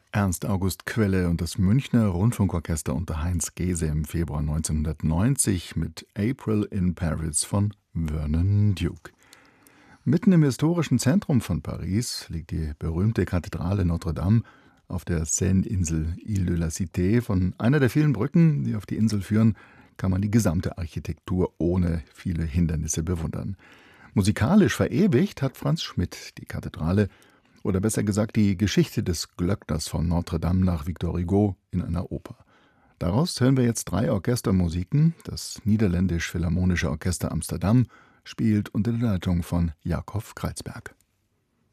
Ernst August Quelle und das Münchner Rundfunkorchester unter Heinz Gehse im Februar 1990 mit April in Paris von Vernon Duke. Mitten im historischen Zentrum von Paris liegt die berühmte Kathedrale Notre-Dame auf der Seine-Insel Île de la Cité. Von einer der vielen Brücken, die auf die Insel führen, kann man die gesamte Architektur ohne viele Hindernisse bewundern. Musikalisch verewigt hat Franz Schmidt die Kathedrale, oder besser gesagt die Geschichte des Glöckners von Notre-Dame nach Victor Hugo in einer Oper. Daraus hören wir jetzt 3 Orchestermusiken. Das Niederländisch-Philharmonische Orchester Amsterdam spielt unter der Leitung von Jakob Kreizberg.